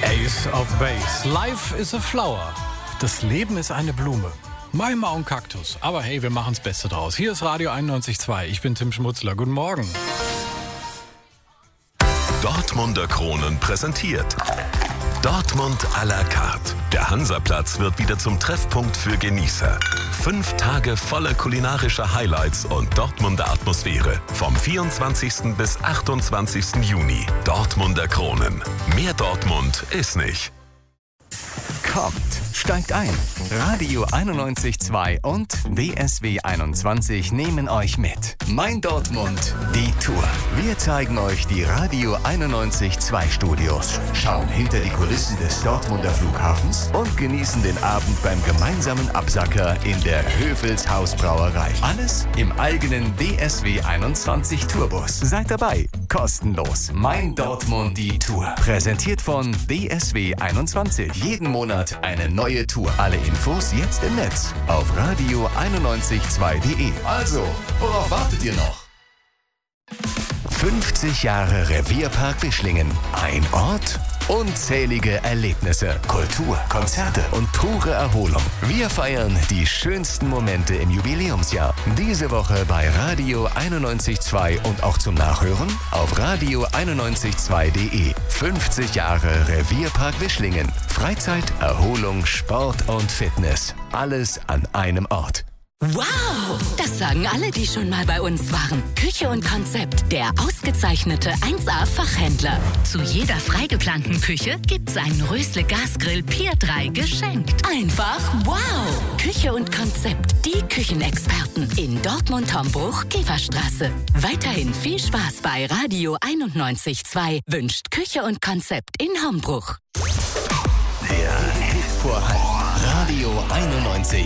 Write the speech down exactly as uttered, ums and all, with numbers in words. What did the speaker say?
Ace of Base. Life is a flower. Das Leben ist eine Blume. Manchmal auch ein Kaktus. Aber hey, wir machen das Beste draus. Hier ist Radio einundneunzig Komma zwei. Ich bin Tim Schmutzler. Guten Morgen. Dortmunder Kronen präsentiert Dortmund à la carte. Der Hansaplatz wird wieder zum Treffpunkt für Genießer. Fünf Tage voller kulinarischer Highlights und Dortmunder Atmosphäre. Vom vierundzwanzigsten bis achtundzwanzigsten Juni. Dortmunder Kronen. Mehr Dortmund ist nicht. Kommt, steigt ein. Radio einundneunzig Komma zwei und D S W einundzwanzig nehmen euch mit. Mein Dortmund, die Tour. Wir zeigen euch die Radio einundneunzig Komma zwei Studios, schauen hinter die Kulissen des Dortmunder Flughafens und genießen den Abend beim gemeinsamen Absacker in der Höfels Hausbrauerei. Alles im eigenen D S W einundzwanzig Tourbus. Seid dabei, kostenlos. Mein Dortmund, die Tour. Präsentiert von D S W einundzwanzig. Jeden Monat eine neue Tour. Alle Infos jetzt im Netz auf radio einundneunzig Komma zwei punkt de. Also, worauf wartet ihr noch? fünfzig Jahre Revierpark Wischlingen. Ein Ort, unzählige Erlebnisse, Kultur, Konzerte und pure Erholung. Wir feiern die schönsten Momente im Jubiläumsjahr. Diese Woche bei Radio einundneunzig Komma zwei und auch zum Nachhören auf radio einundneunzig Komma zwei punkt de. fünfzig Jahre Revierpark Wischlingen. Freizeit, Erholung, Sport und Fitness. Alles an einem Ort. Wow! Das sagen alle, die schon mal bei uns waren. Küche und Konzept, der ausgezeichnete eins A-Fachhändler. Zu jeder freigeplanten Küche gibt's einen Rösle Gasgrill Pier drei geschenkt. Einfach wow! Küche und Konzept, die Küchenexperten in Dortmund-Hombruch-Kieferstraße. Weiterhin viel Spaß bei Radio einundneunzig Komma zwei wünscht Küche und Konzept in Hombruch. Der Hitvorhang. Radio einundneunzig